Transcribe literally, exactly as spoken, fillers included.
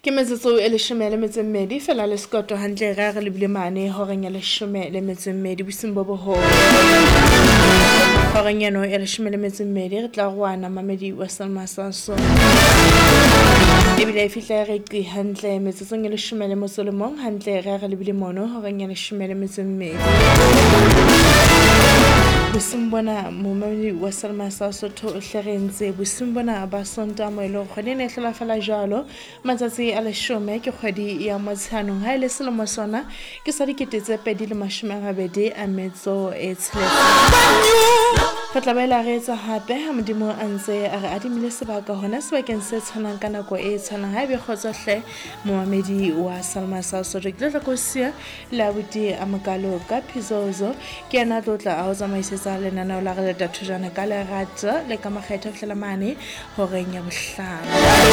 Ke metsotso e leshome le metso e mmedi fela le sekoto hantle ra re lebile mane horeng ya leshome le metso e mmedi bosiung bo boholo. Horeng eno ya leshome le metso e mmedi re tla rwana mamedi wa Salma Saso. Ebile e fihla re qi hantle metsotso e leshome le metso le mong hantle ra re lebile mono horeng ya leshome le metso e mmedi. Bosiung bona momamedi wa Salma Saso tho hlerentse bosiung bona ba sonta mo ile kgwedi ne hlola fela jalo matsatsi a leshome ke kgwedi ya Motsheanong ha ile selemo sona ke sa dikete tse pedi le mashome a mabedi a metso e tsheletseng. Re tla ba ela re etsa hape ha modimo a ntse a re adimile sebaka hona sebakeng se tshwanang ka nako e tshwanang haebe kgotsohle momamedi wa Salma Saso re tla go sia la buti a makalo ka phizozo ke yana tlotla a ho tsamaisetsa lenaneo la re le dathujana ka lerato le ka makgetho fela mane horeng ya bohlano.